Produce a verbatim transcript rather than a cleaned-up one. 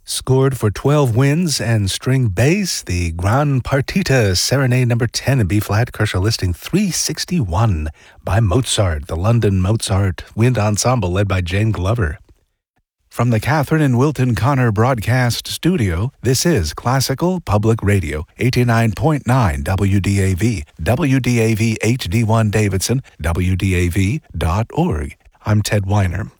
Scored for twelve winds and string bass, the Gran Partita Serenade number ten in B-flat, Kershaw listing three sixty-one by Mozart, the London Mozart Wind Ensemble led by Jane Glover. From the Catherine and Wilton Connor Broadcast Studio, this is Classical Public Radio, eighty-nine point nine W D A V, W D A V H D one Davidson, W D A V dot org. I'm Ted Weiner.